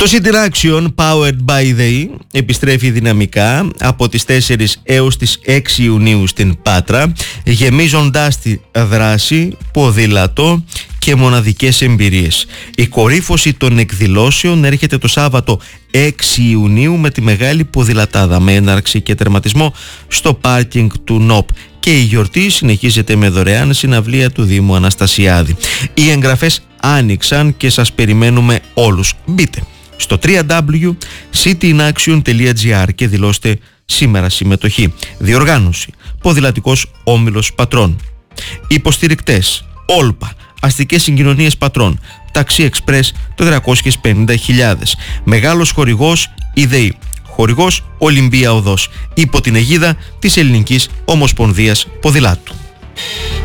Το City Action Powered by the επιστρέφει δυναμικά από τις 4 έως τις 6 Ιουνίου στην Πάτρα, γεμίζοντάς τη δράση, ποδήλατο και μοναδικές εμπειρίες. Η κορύφωση των εκδηλώσεων έρχεται το Σάββατο 6 Ιουνίου με τη μεγάλη ποδηλατάδα με έναρξη και τερματισμό στο πάρκινγκ του ΝΟΠ. Και η γιορτή συνεχίζεται με δωρεάν συναυλία του Δήμου Αναστασιάδη. Οι εγγραφές άνοιξαν και σας περιμένουμε όλους. Μπείτε στο www.cityinaction.gr και δηλώστε σήμερα συμμετοχή. Διοργάνωση Ποδηλατικός Όμιλος Πατρών. Υποστηρικτές Όλπα, Αστικές Συγκοινωνίες Πατρών, Ταξί Εξπρές 450.000. Μεγάλος χορηγός η ΔΕΗ. Χορηγός Ολυμπία Οδός, υπό την αιγίδα της Ελληνικής Ομοσπονδίας Ποδηλάτου.